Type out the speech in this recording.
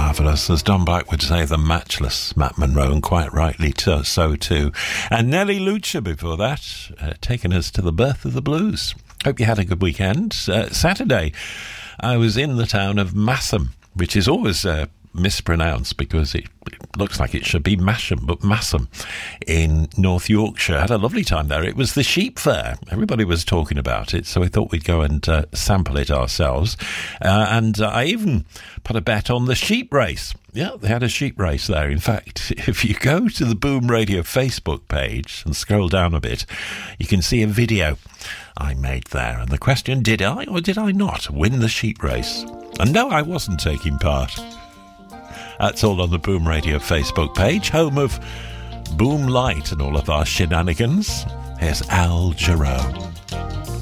marvellous. As Don Black would say, the matchless Matt Monro, and quite rightly so too. And Nelly Lucha before that, taking us to the birth of the blues. Hope you had a good weekend. Saturday, I was in the town of Massam, which is always mispronounced because it looks like it should be Masham, but Massam in North Yorkshire. Had a lovely time there. It was the sheep fair. Everybody was talking about it, so we thought we'd go and sample it ourselves. And I even put a bet on the sheep race. Yeah, they had a sheep race there. In fact, if you go to the Boom Radio Facebook page and scroll down a bit, you can see a video I made there. And the question, did I or did I not win the sheep race? And no, I wasn't taking part. That's all on the Boom Radio Facebook page, home of Boom Light and all of our shenanigans. Here's Al Jarreau.